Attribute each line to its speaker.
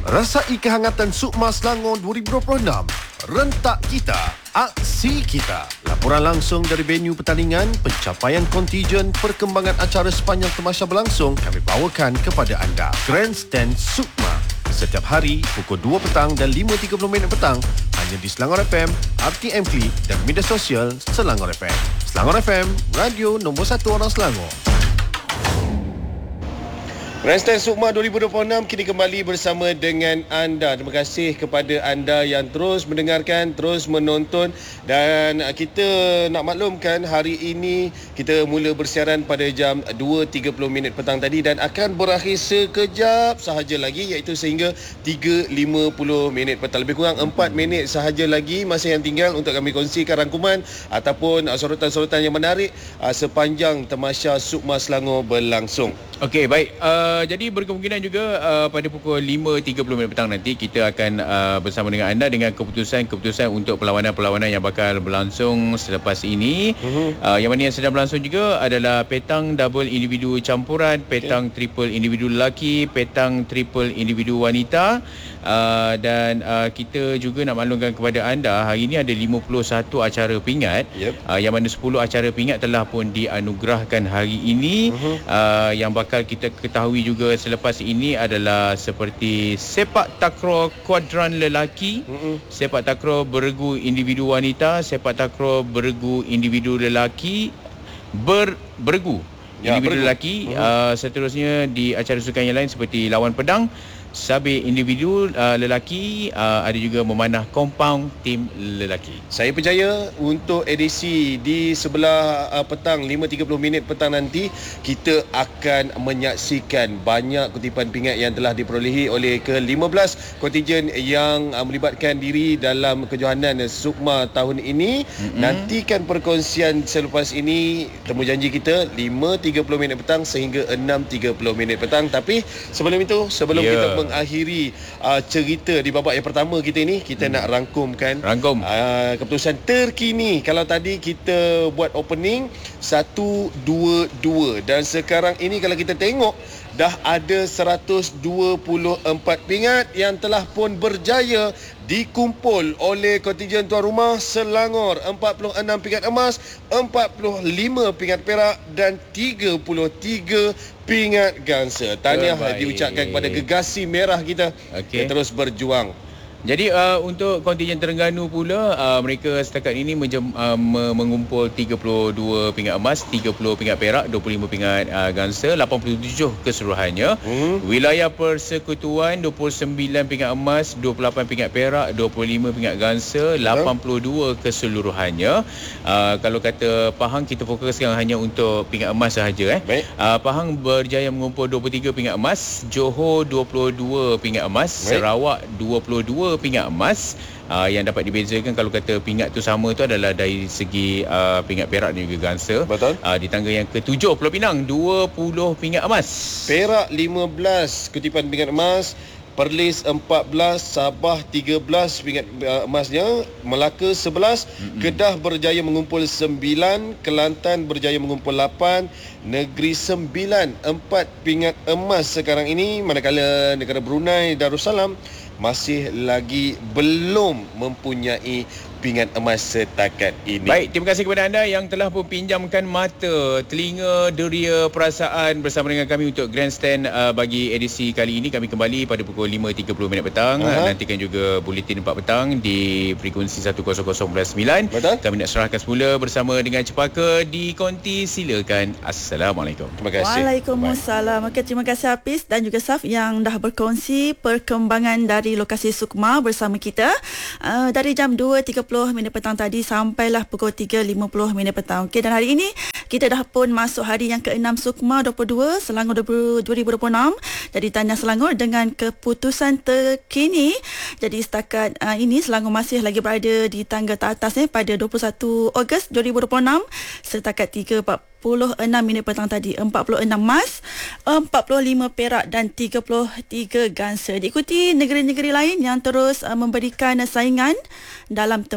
Speaker 1: Rasai kehangatan Sukma Selangor 2026. Rentak kita, aksi kita. Laporan langsung dari venue pertandingan, pencapaian kontijen, perkembangan acara sepanjang temasya berlangsung kami bawakan kepada anda. Grandstand Sukma. Setiap hari pukul 2 petang dan 5.30 petang hanya di Selangor FM, RTM Klik dan media sosial Selangor FM. Selangor FM, radio nombor 1 orang Selangor. Grandstand Sukma 2026 kini kembali bersama dengan anda. Terima kasih kepada anda yang terus mendengarkan, terus menonton, dan kita nak maklumkan hari ini kita mula bersiaran pada jam 2.30 petang tadi dan akan berakhir sekejap sahaja lagi, iaitu sehingga 3.50 petang. Lebih kurang 4 minit sahaja lagi masa yang tinggal untuk kami kongsikan rangkuman ataupun sorotan-sorotan yang menarik sepanjang tamasya Sukma Selangor berlangsung.
Speaker 2: Okey, baik. Jadi berkemungkinan juga pada pukul 5.30 petang nanti kita akan bersama dengan anda dengan keputusan-keputusan untuk perlawanan-perlawanan yang bakal berlangsung selepas ini. Yang mana yang sedang berlangsung juga adalah petang double individu campuran, petang triple individu lelaki, petang triple individu wanita. Dan kita juga nak maklumkan kepada anda hari ini ada 51 acara pingat. Yang mana 10 acara pingat telah pun dianugerahkan hari ini. Yang bakal kita ketahui juga selepas ini adalah seperti sepak takraw kuadran lelaki, sepak takraw beregu individu wanita, sepak takraw beregu individu lelaki, beregu individu lelaki. Seterusnya di acara sukan yang lain seperti lawan pedang, sabit individu lelaki, ada juga memanah kompaun tim lelaki. Saya percaya untuk edisi di sebelah petang 5.30 petang nanti kita akan menyaksikan banyak kutipan pingat yang telah diperolehi oleh ke-15 kontijen yang melibatkan diri dalam kejohanan Sukma tahun ini. Nantikan perkongsian selepas ini. Temu janji kita 5.30 petang sehingga 6.30 petang. Tapi sebelum itu, sebelum kita mengakhiri cerita di babak yang pertama kita ini, kita nak rangkum keputusan terkini. Kalau tadi kita buat opening 1-2-2 dan sekarang ini kalau kita tengok dah ada 124 pingat yang telah pun berjaya dikumpul oleh kontijen tuan rumah Selangor. 46 pingat emas, 45 pingat perak dan 33 pingat gangsa. Tahniah diucapkan kepada gegasi merah kita yang terus berjuang. Jadi untuk kontijen Terengganu pula, mereka setakat ini mengumpul 32 pingat emas, 30 pingat perak, 25 pingat gangsa, 87 keseluruhannya. Wilayah Persekutuan 29 pingat emas, 28 pingat perak, 25 pingat gangsa, 82 keseluruhannya. Kalau kata Pahang, kita fokuskan hanya untuk pingat emas sahaja. Pahang berjaya mengumpul 23 pingat emas, Johor 22 pingat emas, Sarawak 22 pingat emas. Yang dapat dibezakan kalau kata pingat tu sama tu adalah dari segi pingat perak dan juga gangsa. Di tangga yang ke-7 Pulau Pinang 20 pingat emas,
Speaker 1: Perak 15 kutipan pingat emas, Perlis 14, Sabah 13 pingat emasnya, Melaka 11, Kedah berjaya mengumpul 9, Kelantan berjaya mengumpul 8, Negeri Sembilan 4 pingat emas sekarang ini, manakala negara Brunei Darussalam masih lagi belum mempunyai pingat emas setakat ini.
Speaker 2: Baik, terima kasih kepada anda yang telah pun pinjamkan mata, telinga, deria, perasaan bersama dengan kami untuk Grandstand bagi edisi kali ini. Kami kembali pada pukul 5.30 petang. Nantikan juga buletin 4 petang di frekuensi 100.9. Kami nak serahkan semula bersama dengan Cepaka di Konti. Silakan. Assalamualaikum.
Speaker 1: Terima kasih.
Speaker 3: Waalaikumsalam. Okay, terima kasih Hafiz dan juga Saf yang dah berkongsi perkembangan dari lokasi Sukma bersama kita dari jam 2.30 petang tadi sampailah pukul 3.50 petang. Okey, dan hari ini kita dah pun masuk hari yang ke-6 Sukma 22 Selangor 2026. Jadi tahniah Selangor dengan keputusan terkini. Jadi setakat ini Selangor masih lagi berada di tangga teratas pada 21 Ogos 2026 setakat 46 petang tadi, 46 emas, 45 perak dan 33 gangsa. Diikuti negeri-negeri lain yang terus memberikan saingan dalam